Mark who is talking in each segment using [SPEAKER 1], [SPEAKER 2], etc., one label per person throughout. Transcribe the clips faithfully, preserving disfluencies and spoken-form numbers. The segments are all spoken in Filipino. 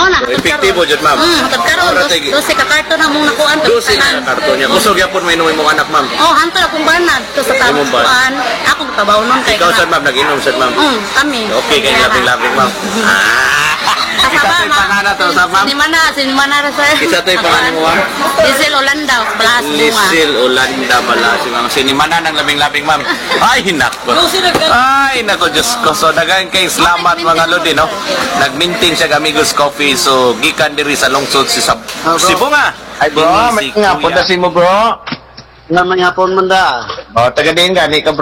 [SPEAKER 1] na.
[SPEAKER 2] So, epektibo jud ma'am.
[SPEAKER 1] Hmm, matag karon
[SPEAKER 2] Ora,
[SPEAKER 1] dos
[SPEAKER 2] sige.
[SPEAKER 1] dos ka karton na mong nakuan to.
[SPEAKER 2] Dosi na karton niya. Kusog yapon may inom imong anak ma'am.
[SPEAKER 1] Oh, hantol akong banad to sa
[SPEAKER 2] Imong ba?
[SPEAKER 1] tapuan. Ako tabaw nun kay.
[SPEAKER 2] Ikaw sad ma'am nag-inom sad ma'am.
[SPEAKER 1] Hmm, kami.
[SPEAKER 2] Okay kay labing-labing ma'am. Ah.
[SPEAKER 1] Asa
[SPEAKER 2] Isa
[SPEAKER 1] ba,
[SPEAKER 2] to'y
[SPEAKER 1] ma?
[SPEAKER 2] pangalan to sa ma'am.
[SPEAKER 1] Sinimana, sinimana ra sir.
[SPEAKER 2] Isa to'y pangalan mo ma'am.
[SPEAKER 1] Diesel Olanda, Blas Bunga.
[SPEAKER 2] Lisil Olanda bala si ma'am. Sinimana ng labing-labing ma'am. Ay hinako. Ay nako Diyos ko. So dagan kay salamat mga lodi no. Nagminting siya Amigos Coffee so gikan diri sa lungsod si Sab si Bunga.
[SPEAKER 3] Ay bro, may nga punta si mo bro.
[SPEAKER 4] Nga mangyapon man da.
[SPEAKER 3] O, taga din gani ka bro.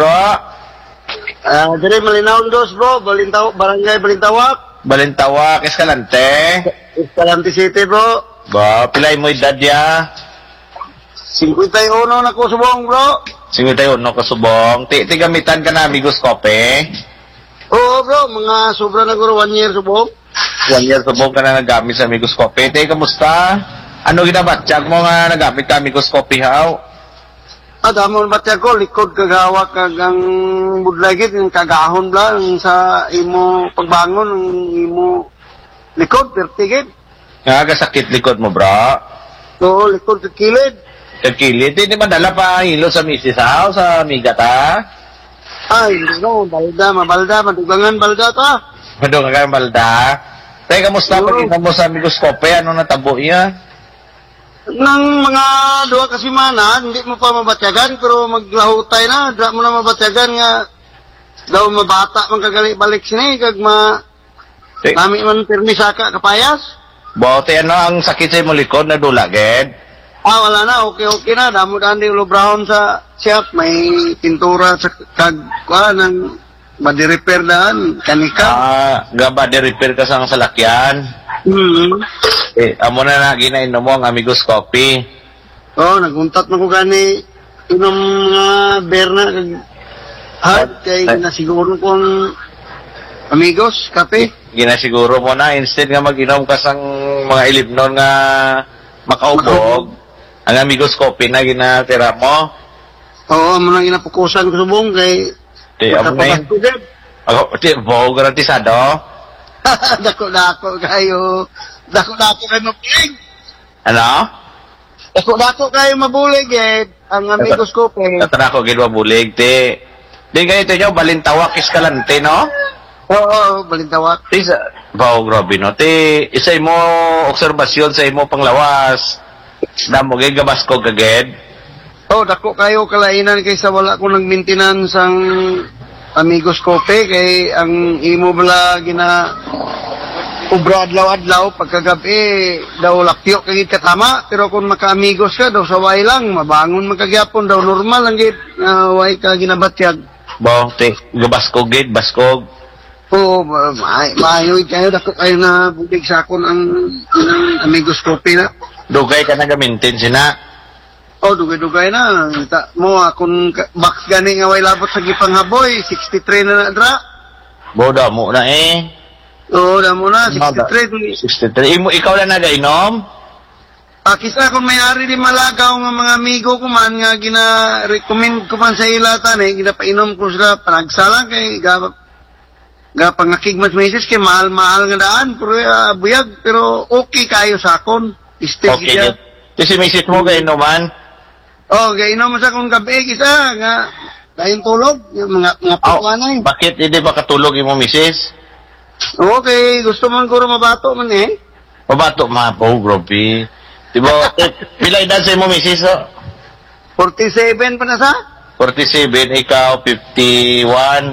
[SPEAKER 4] Ah, dire Malinaw dos bro, Balintaw, Barangay Balintawak,
[SPEAKER 3] Balintawa, Escalante.
[SPEAKER 4] Escalante City bro.
[SPEAKER 3] Ba, pilay mo edad ya.
[SPEAKER 4] fifty-one na ko subong bro.
[SPEAKER 3] Sige tayo, no, kasubong. Ti, ti gamitan ka na Amigos Coffee.
[SPEAKER 4] Oo bro, mga sobra na guro one year subong.
[SPEAKER 3] One year subong ka na nagamit sa Amigos Coffee. Ti, kamusta? Ano ginabatsyag mo nga nagamit ka Amigos Coffee how?
[SPEAKER 4] Ah, damon batya ko, likod kagawa kagang budlagit, yung kagahon lang sa imo pagbangon, ang imo likod, pertigit.
[SPEAKER 3] Nga, sakit likod mo bro.
[SPEAKER 4] Oo, likod sa kilid.
[SPEAKER 3] Kagkilit, hindi madala pa hilo sa misis how, sa amiga ta.
[SPEAKER 4] Ay, no, balda, mabalda, madugangan balda ta.
[SPEAKER 3] Mado ka kang balda. Tay, kamusta
[SPEAKER 4] Oo.
[SPEAKER 3] pag mo sa Amigos Coffee? Ano natabo iya?
[SPEAKER 4] Nang mga duha ka semana, hindi mo pa mabatyagan, pero maglahutay na, dra mo na mabatyagan nga, daw mabata man kagali balik sini, kag ma,
[SPEAKER 3] Tay,
[SPEAKER 4] nami man permisa ka, kapayas.
[SPEAKER 3] bote ano ang sakit sa imong likod na dula, ged?
[SPEAKER 4] Ah, wala na, okay-okay na, damo daan di ulo brown sa shop, may pintura sa kag, wala, nang body repair daan, kanika.
[SPEAKER 3] Ah, gaba de repair ka sa salakyan.
[SPEAKER 4] Hmm.
[SPEAKER 3] Eh, amo na na ginainom mo ang Amigos Coffee.
[SPEAKER 4] Oh, naguntat na ko gani, inom mga beer na, kag, hard, kay nasiguro kong amigos, kape.
[SPEAKER 3] Ginasiguro mo na instead nga mag-inom ka sang mga ilibnon nga makaubog, ang Amigos Coffee na ginatira mo.
[SPEAKER 4] Oo, mo nang inapukusan ko subong kay
[SPEAKER 3] Di amo na yun.
[SPEAKER 4] Matapagod.
[SPEAKER 3] Ako, ti, bo, garantisado.
[SPEAKER 4] Dako-dako kayo. Dako-dako kayo mabulig.
[SPEAKER 3] Ano?
[SPEAKER 4] Dako-dako kayo mabulig eh. Ang amigos ko pe.
[SPEAKER 3] Natara ko gilwa bulig, ti. Di ganito nyo, Balintawak, Escalante, no?
[SPEAKER 4] Oo, balintawak.
[SPEAKER 3] Ti, sa, bo, grabe, no? Ti, isa mo obserbasyon sa imo panglawas. Damo, gay gabas ko kaged.
[SPEAKER 4] Oh, dako kayo kalainan kaysa wala ko nag-maintenance ang amigos ko pe. Kay ang imo bala gina ubra adlaw-adlaw pagkagabi daw lakyo kagit katama, pero kung maka-amigos ka daw saway lang mabangon magkagyapon daw normal lang gid uh, way ka ginabatyag.
[SPEAKER 3] Bo, ti, gabas ko gid, baskog.
[SPEAKER 4] Oo, ma- ma- maayoy kayo dako kayo na budig sa akon ang, ang amigos ko pe na.
[SPEAKER 3] Dugay ka na gamintin sina.
[SPEAKER 4] Oh, dugay-dugay na. Ta, mo akong ka- box gani nga way labot sa gipanghaboy, sixty-three na na dra.
[SPEAKER 3] Bo, damo na eh.
[SPEAKER 4] Oo, damo na sixty-three.
[SPEAKER 3] sixty-three. Imo, ikaw lang nagainom?
[SPEAKER 4] Ah, kisa kung may-ari di malagaw nga mga amigo ko man nga gina-recommend ko man sa ilatan eh, ginapainom ko sila panagsalang kay ga, ga pangakig mas meses kay mahal-mahal nga daan, pero uh, buyag, pero okay kayo sa akon. Stay
[SPEAKER 3] Okay,
[SPEAKER 4] siya.
[SPEAKER 3] gid. Kasi misis mo gainuman?
[SPEAKER 4] Oh, gainom mo sa kong gabi kisa nga dayon tulog, yung mga mga
[SPEAKER 3] Aw,
[SPEAKER 4] pagwanay.
[SPEAKER 3] bakit hindi ba katulog imo misis?
[SPEAKER 4] Okay, gusto man ko mabato man eh.
[SPEAKER 3] Mabato ma po, grabe. Diba, eh, pila edad sa imo misis? Oh?
[SPEAKER 4] forty-seven pa na sa?
[SPEAKER 3] forty-seven, ikaw fifty-one.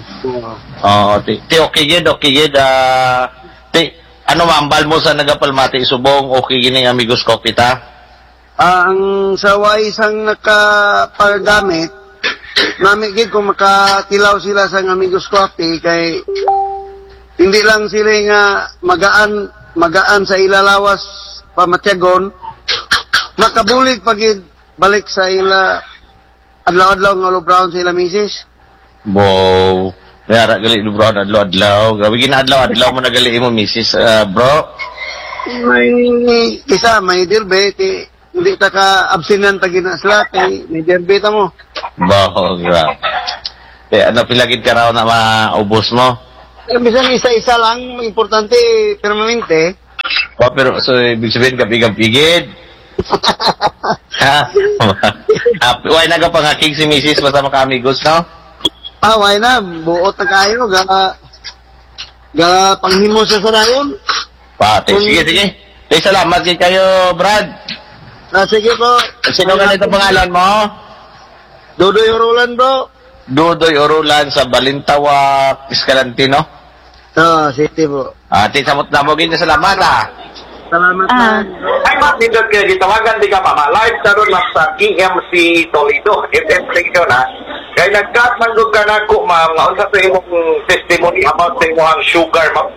[SPEAKER 3] Oo, ti, ti okay gid, okay gid. Ah, ti, ano mambal mo sa nagapalmati subong, okay gini Amigos Coffee ta?
[SPEAKER 4] Ah, ang saway isang nakapagamit, namin gid kung makatilaw sila sa amigos coffee kay hindi lang sila nga magaan magaan sa ilalawas pamatyagon, makabulig pagid balik sa ila adlaw-adlaw nga low brown sa ila misis.
[SPEAKER 3] Wow. Yara gali bro adlaw-adlaw. Grabe gina adlaw-adlaw mo nagali imo misis, ah, bro.
[SPEAKER 4] May isa may dirbe ti hindi ta ka absinan ta gina sila kay may dirbe ta mo.
[SPEAKER 3] Wow, grabe. Eh, ano pilagid ka raw na maubos mo?
[SPEAKER 4] Eh, bisan isa-isa lang, importante permanente.
[SPEAKER 3] Pa, pero, so, ibig sabihin, kapigam-pigid. Ha? Ah, why nagapangaking si Missus basta maka-amigos, no?
[SPEAKER 4] Ah, why na, buot na kayo, ga, ga panghimo sa sarayon.
[SPEAKER 3] Pati, sige, sige. Tay, salamat din kayo, Brad.
[SPEAKER 4] Ah, sige po.
[SPEAKER 3] Sino ka nito pangalan mo?
[SPEAKER 4] Dudoy Roland, bro.
[SPEAKER 3] Dudoy Orulan sa Balintawak, Escalantino.
[SPEAKER 4] Ah, city po.
[SPEAKER 3] Ah, tay, samot na mo, gina salamat, ah.
[SPEAKER 4] Salamat
[SPEAKER 1] Ah.
[SPEAKER 4] na.
[SPEAKER 2] Ay, Ma'am, nindot kayo, gitawagan di ka, Ma'am. Live karon lang sa K M C Toledo, F M station, ha? Kaya nagkat manggod ka na ko, Ma'am, nga unsa sa imong testimony about sa imong sugar, Ma'am.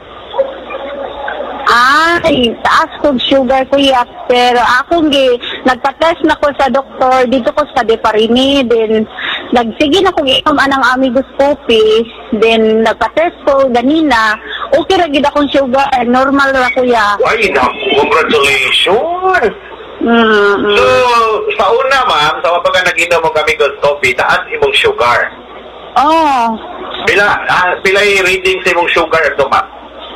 [SPEAKER 5] Ay, taas kong sugar kuya, pero akong gi, nagpa-test na ko sa doktor, dito ko sa Deparini, then nagsige na kong inom anang amigos coffee, then nagpa-test ko ganina, okay ra gid akong sugar, normal ra kuya.
[SPEAKER 2] Ay, naku, congratulations!
[SPEAKER 5] Mm,
[SPEAKER 2] So,
[SPEAKER 5] mm.
[SPEAKER 2] sa una, Ma'am, sa pagka nag-inom mo kami good coffee, taas imong sugar.
[SPEAKER 5] Oh,
[SPEAKER 2] Pila, ah, pila yung reading sa imong sugar ito, Ma'am?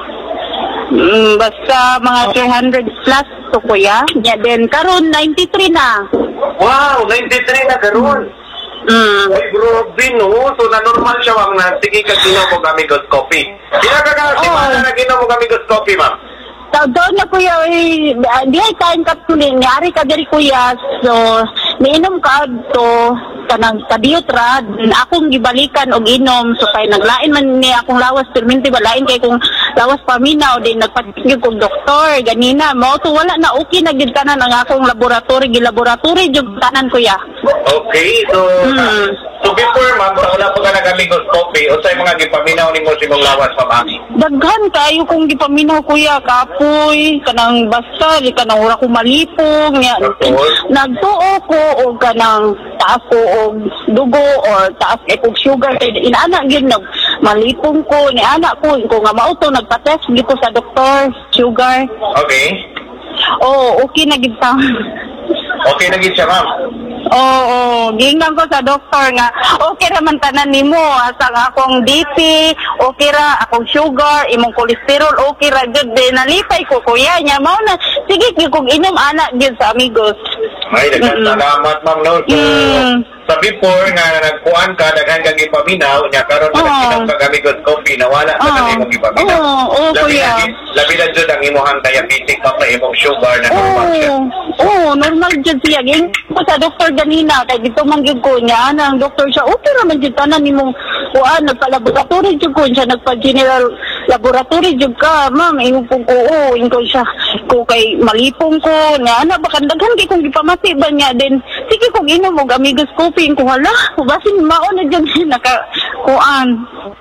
[SPEAKER 5] mm, basta mga three hundred plus to kuya. Yeah, then karon ninety-three na.
[SPEAKER 2] Wow, ninety-three na karon.
[SPEAKER 5] Mm.
[SPEAKER 2] Ay, grabe, no? So, na-normal siya, Ma'am, na sige ka ginom mo kami good coffee. Pila ka ka, si
[SPEAKER 5] Oo.
[SPEAKER 2] Ma'am, na nag-inom mo kami good coffee, Ma'am?
[SPEAKER 5] Taon na kuya, eh, di ay kain kapsulin, nyari ka diri kuya, so, niinom ka to, kanang kadiyot ra, akong gibalikan og inom, so kay naglain man ni akong lawas, perminti ba, lain kay kung lawas paminaw, din nagpatigil kong doktor, ganina, mo to wala na, okay na gid tanan ang akong laboratory, gilaboratory, jud tanan kuya.
[SPEAKER 2] Okay, so,
[SPEAKER 5] Hmm.
[SPEAKER 2] so before, Ma'am, sa una po ka nag-amigos coffee, o sa'yo mga gipaminaw ni mo si mong lawas, Ma'am?
[SPEAKER 5] Daghan kayo kung gipaminaw kuya, kapoy, kanang basta, di kanang wala ko malipong, nya,
[SPEAKER 2] Tapos?
[SPEAKER 5] nagtuo ko o kanang taas ko og dugo or taas kay kog sugar kay inaana gyud nag malipong ko ni ana ko ko nga mao to nagpa-test gito sa doktor sugar.
[SPEAKER 2] Okay.
[SPEAKER 5] Oh, okay na gid ta.
[SPEAKER 2] Okay na gid siya, Ma'am.
[SPEAKER 5] Oo, oh, gingan ko sa doktor nga okay ra man tanan nimo asa nga akong D P, okay ra akong sugar, imong cholesterol okay ra gyud din nalipay ko kuya nya mao na sige gyud kog inom ana gyud sa amigos.
[SPEAKER 2] Ay, nagkasalamat, Ma'am, no? So,
[SPEAKER 5] Mm.
[SPEAKER 2] sa before nga nagkuhan ka, daghan kang ipaminaw, nya karon
[SPEAKER 5] Oo.
[SPEAKER 2] nag-inom ka kami good coffee, nawala na
[SPEAKER 5] Oo.
[SPEAKER 2] ka imong ipaminaw.
[SPEAKER 5] Oo, oo,
[SPEAKER 2] Labi
[SPEAKER 5] kuya.
[SPEAKER 2] na- Labi na dyan ang imuhang diabetic pa na imong sugar na normal siya.
[SPEAKER 5] Oo, oh, normal jud siya. Ging ko sa doktor ganina kay dito man gyud ko niya ang doktor siya. Okay ra man jud tanan nimong kuan nagpa-laboratory jud ko siya nagpa-general laboratory jud ka. Ma'am, imo po ko oo, ingon siya. Ko kay malipong ko nga ana ba kandagan kay kung gipamati ba niya din. Sige kung inom og amigos coffee ko hala. Basin mao na jud naka kuan.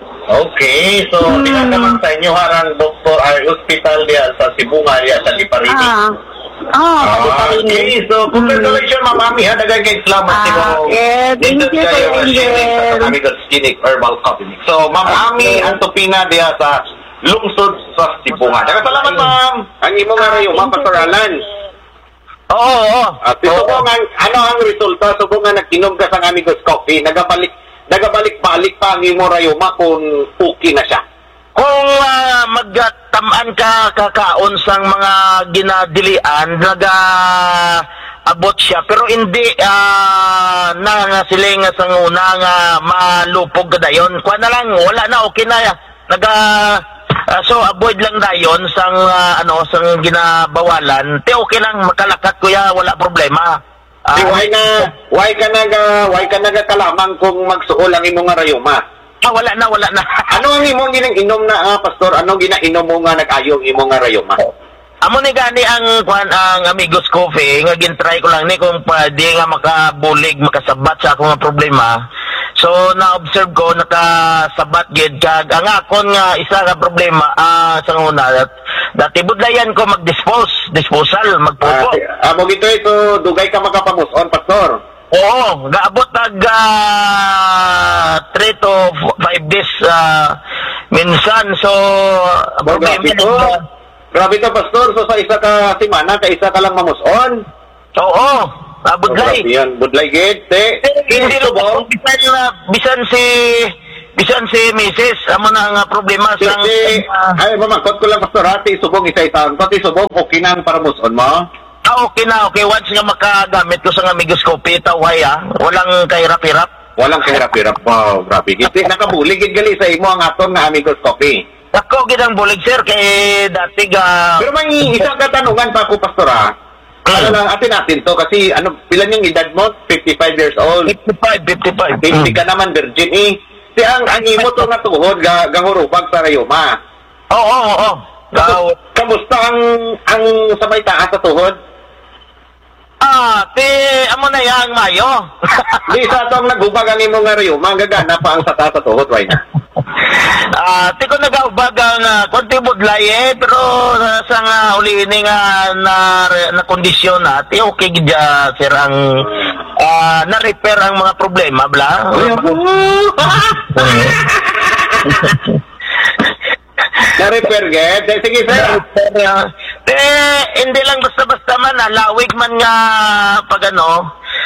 [SPEAKER 2] Okay, so
[SPEAKER 5] Hmm.
[SPEAKER 2] tingnan naman sa inyo harang doktor ay hospital diya sa Sibunga diya sa Liparini.
[SPEAKER 5] Ah. Ah,
[SPEAKER 2] Ah,
[SPEAKER 5] okay.
[SPEAKER 2] okay, so congratulations, Ma'am Ami, ha, daghan kay salamat
[SPEAKER 5] Ah,
[SPEAKER 2] sa mo.
[SPEAKER 5] yeah, thank
[SPEAKER 2] Nindot
[SPEAKER 5] you,
[SPEAKER 2] kayo
[SPEAKER 5] Sir
[SPEAKER 2] nga sharing
[SPEAKER 5] Angel.
[SPEAKER 2] sa Amigos Clinic Herbal Coffee. So, Ma'am Ami, ang tupina diya sa lungsod sa Sibunga. Daga salamat, Ma'am. Ang imo nga rayo, Ma'am Pastor Alan.
[SPEAKER 3] Oo, oo.
[SPEAKER 2] At ito po nga, ano ang resulta? So, kung nga nagkinom ka sa Amigos Coffee, nagabalik, nagabalik-balik pa ang imo rayoma kung okay na siya.
[SPEAKER 3] Kung uh, magtamaan ka kakaon sang mga ginadilian, naga abot siya pero hindi uh, na nga sila nga sang una nga malupog ka dayon. Kuha na lang, wala na, okay na. Naga uh, so avoid lang dayon sang uh, ano sang ginabawalan. Te okay lang makalakat kuya, wala problema. Ah,
[SPEAKER 2] Di, why na, why ka naga, why ka naga kalamang kung magsuol ang imo nga rayoma?
[SPEAKER 3] ah, wala na, wala na.
[SPEAKER 2] Ano ang imong ginang-inom na, ah, Pastor? Ano ginainom mo nga nag-ayong imo nga rayoma?
[SPEAKER 3] Amo ni gani ang kwan ang Amigos Coffee nga gintry ko lang ni kung pwede nga makabulig makasabat sa akong nga problema. So na-observe ko nakasabat gid kag ang akon nga isa ka problema ah sa una dati budlayan ko mag-dispose, disposal, magpupo.
[SPEAKER 2] Ah, amo gito ito, dugay ka makapamuson, Pastor.
[SPEAKER 3] Oo, gaabot nag three to five days ah, minsan. So
[SPEAKER 2] Oh, grabe to. Grabe to, Pastor. So, sa isa ka simana, ka isa ka lang mamuson.
[SPEAKER 3] Oo, ah,
[SPEAKER 2] Oh,
[SPEAKER 3] budlay.
[SPEAKER 2] grabe yan. Budlay gid. Te,
[SPEAKER 3] Hindi
[SPEAKER 2] gusto
[SPEAKER 3] rin
[SPEAKER 2] mo?
[SPEAKER 3] bisan na bisan si bisan si Missus amo na nga problema
[SPEAKER 2] Si,
[SPEAKER 3] sa
[SPEAKER 2] si, ay, mamangkot ko lang, Pastor, ha? Ti subong isa-isaon ko. Ti subong, okay nang para muson mo?
[SPEAKER 3] Ah, okay na, okay. Once nga makagamit ko sa nga Amigoscopy, taway ah. Walang kahirap-hirap.
[SPEAKER 2] Walang kahirap-hirap. Wow, grabe. Giti, nakabulig, gali sa imo ang aton nga Amigoscopy.
[SPEAKER 3] Ako, ginang bulig, sir, kay dati ga...
[SPEAKER 2] Pero may isang katanungan pa ako, Pastor, ha? Ano lang, atin natin to, kasi ano, pilan yung edad mo? fifty-five years old.
[SPEAKER 3] fifty-five, fifty-five.
[SPEAKER 2] Hindi ka naman virgin, eh. Si ang, ang imo to nga tuhod, ga, gahurubag sa rayuma.
[SPEAKER 3] Oo, oo, oo. Gaw.
[SPEAKER 2] Kamusta ang, ang sabay taas sa tuhod?
[SPEAKER 3] Ah, te, amo na yang mayo.
[SPEAKER 2] Di sa itong naghubag ang imo nga rayuma, gagana pa ang sa taas sa tuhod, why na?
[SPEAKER 3] Ah, ti ko nagaubag ang uh, konti budlay eh, pero uh, sa nga uli ini nga na, na kondisyon na, ti okay gidya, sir, ang ah, na-repair ang mga problema, bla.
[SPEAKER 2] Na-repair, get? Sige, sir.
[SPEAKER 3] Eh, hindi lang basta-basta man, ah, lawig man nga pag ano,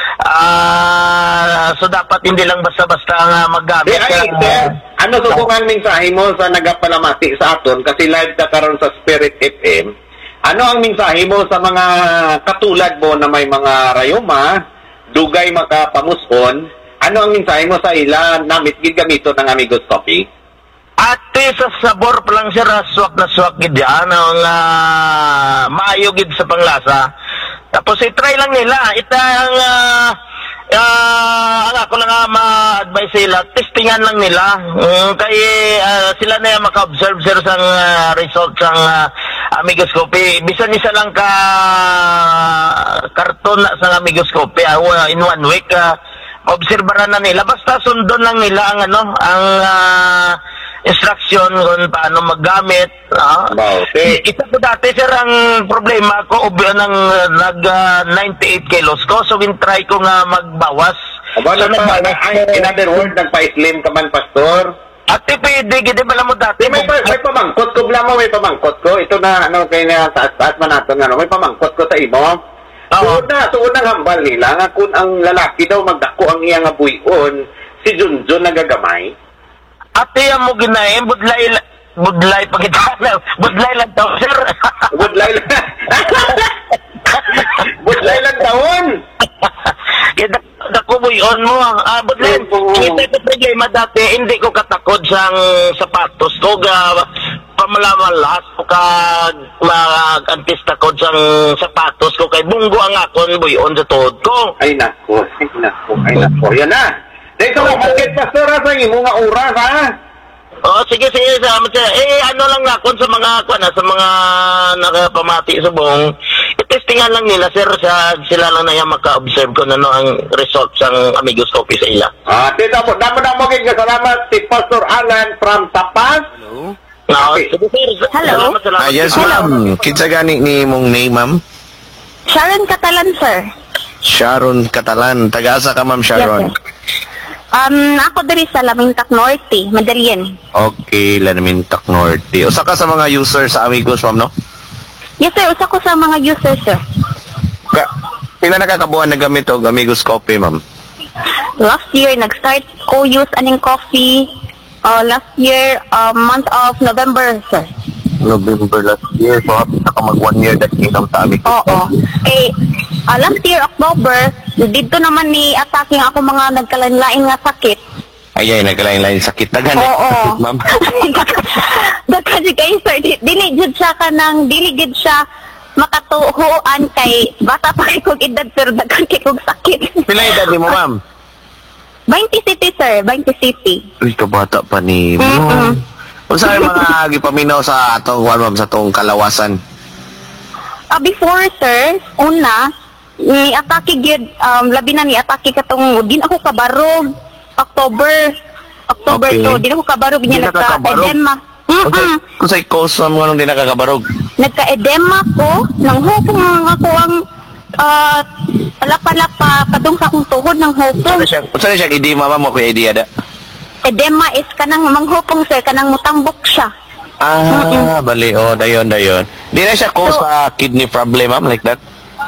[SPEAKER 3] ah, so dapat hindi lang basta-basta nga
[SPEAKER 2] Di,
[SPEAKER 3] maggamit.
[SPEAKER 2] ay,
[SPEAKER 3] ka-
[SPEAKER 2] sir, ano subukan mensahe mo sa nagapalamati sa aton kasi live ka karon sa Spirit F M? Ano ang mensahe mo sa mga katulad mo na may mga rayuma, dugay makapamuson? Ano ang mensahe mo sa ila na mitgid gamito ng Amigoscopy?
[SPEAKER 3] Ate, sa sabor pa lang siya, swak na swak gid yan, ang uh, maayo gid sa panglasa. Tapos i-try lang nila, itang uh, uh, ang ako lang nga ma-advise sila, testingan lang nila. Um, kay uh, sila na yung maka-observe sir sa uh, results ng uh, Amigoscopy. Bisan isa lang ka karton na sa Amigoscopy uh, in one week, uh, obserbaran na nila. Basta sundon lang nila ang ano, ang uh, instruction kung paano maggamit. Ah.
[SPEAKER 2] Wow, okay.
[SPEAKER 3] Isa ko dati, sir, ang problema ko, ubyo ng uh, nag uh, ninety-eight kilos ko, so try ko nga magbawas.
[SPEAKER 2] Aba,
[SPEAKER 3] So,
[SPEAKER 2] nagpa,
[SPEAKER 3] nagbawas
[SPEAKER 2] ay,
[SPEAKER 3] ko.
[SPEAKER 2] in other words, nagpa-slim ka man, Pastor.
[SPEAKER 3] Ate, pwede, ghindi ba mo dati?
[SPEAKER 2] Di, may, pa, may pamangkot ko, bla mo, may pamangkot ko. Ito na, ano, kaya na, taas-taas man natin, ano, may pamangkot ko sa imo.
[SPEAKER 3] Oo.
[SPEAKER 2] Tuod na, tuod na hambal nila, nga kung ang lalaki daw magdako ang iyang abuyon, si Junjun nagagamay.
[SPEAKER 3] Ate, ang mo ginayin, budlay, budlay, pagkita, budlay lang daw, sir.
[SPEAKER 2] Budlay lang. Budlay lang taon.
[SPEAKER 3] Kaya nakubuyon mo. Ah, budlay,
[SPEAKER 2] Oo.
[SPEAKER 3] kita ko problema dati, hindi ko katakod sa sapatos ko, ga, pamalamalas ko ka mag-antista ko sa sapatos ko, kay bunggo ang akon buyon sa tuhod ko.
[SPEAKER 2] Ay nako, ay nako, ay nako. Yan na. Dito lang, bakit Pastor, ha, sa imo nga oras, ha?
[SPEAKER 3] Oh, sige, sige, salamat sir. Eh, ano lang na, kung sa mga, kung sa mga nakapamati sa buong, itestingan lang nila, sir, sa, sila lang na yung maka-observe kung ano ang results ng Amigoscopy sa ila.
[SPEAKER 2] Ah, tita mo, damo na mo kayong salamat si Pastor Alan from Tapas.
[SPEAKER 3] No,
[SPEAKER 2] Okay.
[SPEAKER 3] sige, sir.
[SPEAKER 1] Hello?
[SPEAKER 3] Salamat, salamat.
[SPEAKER 6] Ah, yes, ma'am. Kinsa gani ni mong name, ma'am?
[SPEAKER 1] Sharon Catalan, sir.
[SPEAKER 6] Sharon Catalan. Taga-asa ka, ma'am Sharon?
[SPEAKER 1] Um, ako diri sa Lamintac Norte, Madalien.
[SPEAKER 6] Okay, Lanamintac Norte. Usa ka sa mga users sa Amigos, ma'am, no?
[SPEAKER 1] Yes, sir. Usa ko sa mga users, sir.
[SPEAKER 6] Ka pila na kakabuan na gamit og Amigos Coffee, ma'am?
[SPEAKER 1] Last year, nag-start ko use aning coffee. Uh, last year, uh, month of November, sir.
[SPEAKER 6] November last year. So, happy na ka mag one year that kingdom sa Amigos
[SPEAKER 1] Oo.
[SPEAKER 6] Coffee.
[SPEAKER 1] Eh, uh, last year, October, dito naman ni attacking ako mga nagkalain-lain nga sakit.
[SPEAKER 6] Ay, ay, nagkalain-lain sakit. Daghan
[SPEAKER 1] Oo.
[SPEAKER 6] eh, sakit, ma'am.
[SPEAKER 1] Daghan si kayo, sir. Di- Dili gid siya ka nang, dili gid siya makatuhuan kay bata pa kay kong edad, sir. Daghan kay kong sakit.
[SPEAKER 6] Pila edad ni mo, ma'am?
[SPEAKER 1] twenty city, sir. twenty city.
[SPEAKER 6] Uy, kabata pa ni mo.
[SPEAKER 1] Mm-mm.
[SPEAKER 6] Unsa yung mga gipaminaw sa atong, ano, ma'am, sa atong kalawasan?
[SPEAKER 1] Ah, before, sir, una, ni atake gid, um, labi na ni atake katong, din ako kabarog, October, October
[SPEAKER 6] Okay.
[SPEAKER 1] to, din ako kabarog,
[SPEAKER 6] Di
[SPEAKER 1] niya
[SPEAKER 6] na ka kabarog?
[SPEAKER 1] nagka-edema.
[SPEAKER 6] Kung
[SPEAKER 1] Mm-mm.
[SPEAKER 6] sa, kung sa cause, ma'am, anong di nakakabarog?
[SPEAKER 1] Nagka-edema ko, nang hupong ako ang, ah, lapa-lapa, padung sa akong tuhod ng hupong.
[SPEAKER 6] Unsa siya, unsa siya idea, ma'am, mo ko idea da?
[SPEAKER 1] Edema is kanang manghupong, sir, kanang mutambok siya.
[SPEAKER 6] Ah, bali, oh, dayon, dayon. Di na siya cause
[SPEAKER 1] So-
[SPEAKER 6] sa kidney problem, ma'am, like that?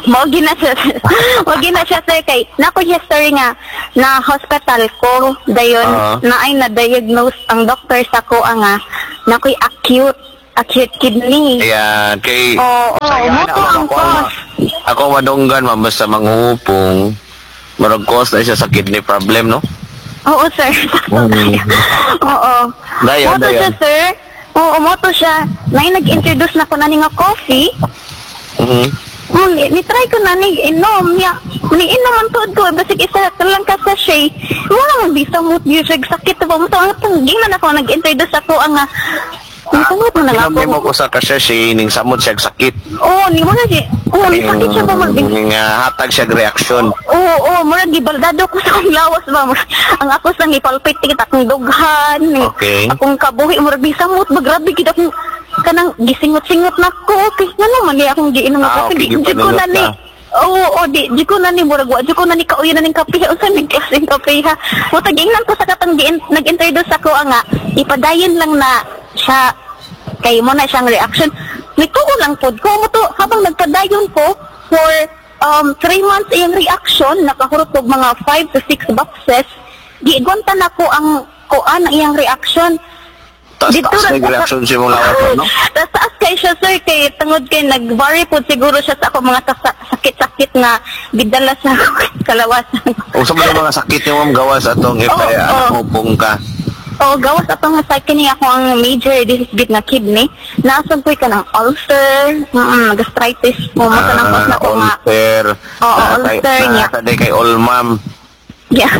[SPEAKER 1] Mo gina siya. Mo gina siya sir kay nako siya sir nga na hospital ko dayon
[SPEAKER 6] Ah.
[SPEAKER 1] na ay na diagnose ang doctor sa ko nga nakoy acute acute kidney.
[SPEAKER 6] Ayan, kay...
[SPEAKER 1] Oo, oo,
[SPEAKER 6] Sayang
[SPEAKER 1] mo
[SPEAKER 6] na,
[SPEAKER 1] to
[SPEAKER 6] ako,
[SPEAKER 1] ang
[SPEAKER 6] ako,
[SPEAKER 1] cause.
[SPEAKER 6] Ako madunggan, ma'am, basta manghupong. Marag cause na siya sa kidney problem, no?
[SPEAKER 1] Oo sir. Oo.
[SPEAKER 6] Dayon,
[SPEAKER 1] Mo to siya
[SPEAKER 6] dayon.
[SPEAKER 1] sir. Oo, mo to siya. Nay nag-introduce na ko na ni nga coffee.
[SPEAKER 6] Mhm.
[SPEAKER 1] Oh, ni, ni try ko na ni inom niya. Ni inom ang tuod ko basig isa ka lang ka sa shay. Wala man bisa mo music sakit pa mo to ang tungging na ako nag-introduce ako ang nga. Ni tungod mo na nga
[SPEAKER 6] Inom mo
[SPEAKER 1] ako.
[SPEAKER 6] ko sa kasya, ning samot siya sakit.
[SPEAKER 1] Oh, ni mo na si. Oh, ni sakit siya pa mo.
[SPEAKER 6] Ning ah, hatag siya reaksyon.
[SPEAKER 1] Oo, oo, mura gibaldado ko sa akong lawas ba. Murag- Ang ako sa ngipalpit kita akong dughan. ni-
[SPEAKER 6] Okay.
[SPEAKER 1] Akong kabuhi mura bisa mo grabe kita akong kanang gisingot-singot na ko. Okay, ngano man di akong giinom
[SPEAKER 6] Ah,
[SPEAKER 1] na
[SPEAKER 6] okay,
[SPEAKER 1] kasi di di ko
[SPEAKER 6] gipaningot
[SPEAKER 1] na ni.
[SPEAKER 6] ka.
[SPEAKER 1] Oo, oh, di di ko na ni murag wa di ko na ni kauyan na ning kape unsa ning klaseng kape ha. Mo tagingnan ko sa katong gi- nag-introduce ako nga ipadayon lang na siya kay mo na siyang reaction. Nituo lang pod ko mo to habang nagpadayon ko for um three months iyang reaction nakahurot og mga five to six boxes. Giigontan ako ang kuan ang iyang reaction.
[SPEAKER 6] Taas
[SPEAKER 1] Dito
[SPEAKER 6] taas
[SPEAKER 1] lang-
[SPEAKER 6] na reaction siya mong lawat, no?
[SPEAKER 1] Tapos taas kay siya, sir, kay tungod kay nag-vary po siguro siya sa ako mga kasa- sakit-sakit na bidala sa kalawasan.
[SPEAKER 6] O sa mga mga sakit niyo, ma'am, gawas atong if
[SPEAKER 1] Oo,
[SPEAKER 6] ay
[SPEAKER 1] oo.
[SPEAKER 6] hupong ka.
[SPEAKER 1] O, gawas atong sa kini ako ang major disease na kidney. Nasag ko ka ng ulcer, mm, gastritis, mo mo sa nang na ko nga.
[SPEAKER 6] Ah, ulcer.
[SPEAKER 1] Oo,
[SPEAKER 6] Na-
[SPEAKER 1] ulcer
[SPEAKER 6] na-
[SPEAKER 1] niya.
[SPEAKER 6] Saday kay Olmam.
[SPEAKER 1] Yeah.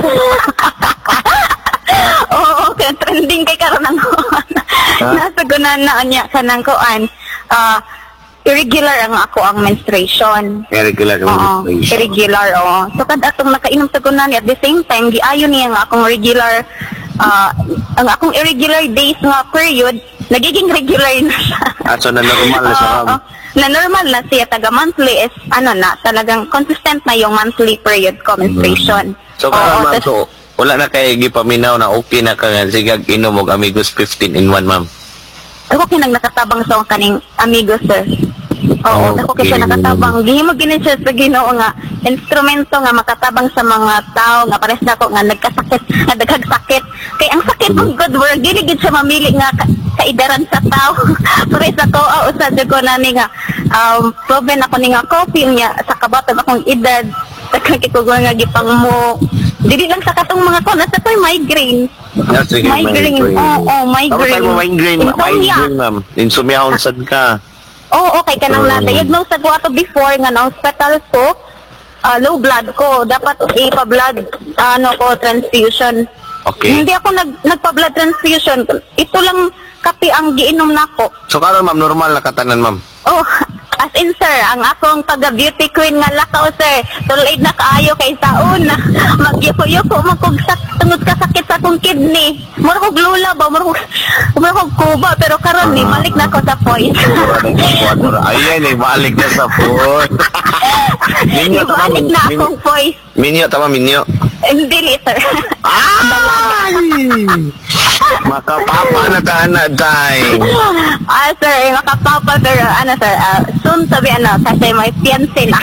[SPEAKER 1] Oo, okay, trending kay karon ng nasa gunan na niya kanang kuan. Ah, irregular ang ako ang menstruation.
[SPEAKER 6] Irregular
[SPEAKER 1] Oo,
[SPEAKER 6] menstruation.
[SPEAKER 1] irregular, oo. So, kada atong nakainom sa kunan at the same time, giayo niya nga akong regular, ah, ang akong irregular days nga period, nagiging regular na siya.
[SPEAKER 6] Ah, so na normal na siya,
[SPEAKER 1] Oo,
[SPEAKER 6] ma'am.
[SPEAKER 1] na normal na siya, taga monthly is, ano na, talagang consistent na yung monthly period ko, menstruation.
[SPEAKER 6] So,
[SPEAKER 1] Oo,
[SPEAKER 6] karon ma'am,
[SPEAKER 1] tas-
[SPEAKER 6] so, wala na kay gipaminaw na okay na ka nga sigag inom og Amigos fifteen in one, ma'am.
[SPEAKER 1] ako kinang nakatabang sa kaning amigo, sir. Oo,
[SPEAKER 6] Okay.
[SPEAKER 1] ako kasi nakatabang. Gihimo gini siya sa Ginoo nga instrumento nga makatabang sa mga tao nga pares nako nga nagkasakit, nga daghang sakit. Kay ang sakit mo God, wala gini gid siya mamili nga ka, kaidaran sa tao. Pares ako uh, usa jud ko nani nga um proven ako ni nga coffee niya sa kabaton akong edad. Takakikugo nga gipang mo. Dili lang sa katong mga ko nasa toy migraine.
[SPEAKER 6] Yeah, sige,
[SPEAKER 1] Migraine. Oo, oh, migraine.
[SPEAKER 6] Ako tayo migraine, ma-
[SPEAKER 1] Insomnia.
[SPEAKER 6] migraine, ma'am. Insomnia sad ka.
[SPEAKER 1] Oo, okay ka nang
[SPEAKER 6] Mm.
[SPEAKER 1] na-diagnose sa ko ato before nga na hospital ko. ah, low blood ko. Dapat ipa-blood ano ko transfusion.
[SPEAKER 6] Okay.
[SPEAKER 1] Hindi ako nag nagpa-blood transfusion. Ito lang kape ang giinom nako.
[SPEAKER 6] So, karon ma'am, normal na katanan, ma'am.
[SPEAKER 1] Oh, as in sir, ang akong taga-beauty queen nga lakaw sir, tulid na kaayo kay saon. Magyuko-yuko magkugsak tungod ka sakit sa akong kidney. Mura kog lula ba, mura kog, mura kog kuba, pero karon ni balik na ko sa point.
[SPEAKER 6] Ayan, eh, balik na sa phone. Minyo, tama,
[SPEAKER 1] Ibalik na
[SPEAKER 6] minyo.
[SPEAKER 1] akong voice.
[SPEAKER 6] Minyo, tama, minyo.
[SPEAKER 1] Hindi later.
[SPEAKER 6] Ay! Makapapa na ka na, day.
[SPEAKER 1] Ah, sir, makapapa, pero ano, sir, ah, soon sabi, ano, kasi may fiancé na.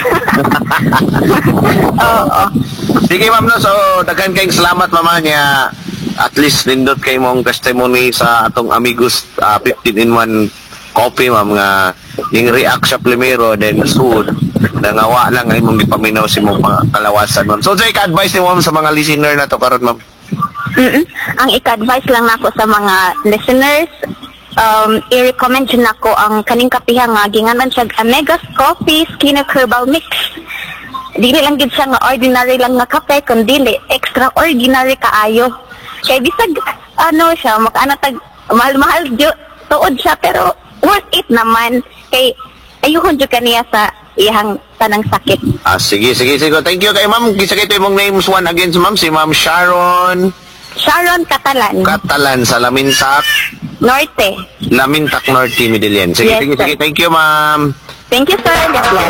[SPEAKER 1] Oo.
[SPEAKER 6] Sige, ma'am, no, so, daghan kayong salamat, mama niya. At least, nindot kayo mong testimony sa atong Amigos ah, fifteen in one coffee, ma'am, nga yung react siya primero, then soon, nangawa lang ay mong ipaminaw si mong mga kalawasan, ma'am. So, Jay, ka-advise ni ma'am sa mga listener na to karon, ma'am.
[SPEAKER 1] Mm-mm. Ang ika-advise lang nako sa mga listeners, um, i-recommend yun nako ang kaning kapiha nga, ginganan siya Amigos Coffee Skin Herbal Mix. Dili lang gid siya nga ordinary lang nga kape, kundi extraordinary kaayo. Kay bisag, ano siya, makaanatag, mahal-mahal jo, tuod siya, pero worth it naman. Kay, ayuhon jud kaniya sa iyang tanang sakit.
[SPEAKER 6] Ah, sige, sige, sige. Thank you kay ma'am. Kisa kayo mong names one again, ma'am. Si ma'am Sharon
[SPEAKER 1] Sharon Catalan,
[SPEAKER 6] Catalan sa Lamintak,
[SPEAKER 1] Norte.
[SPEAKER 6] Lamintak Norte, Midilian. Sige,
[SPEAKER 1] Yes,
[SPEAKER 6] sige,
[SPEAKER 1] sir.
[SPEAKER 6] sige. Thank you, ma'am.
[SPEAKER 1] Thank you, sir. God bless.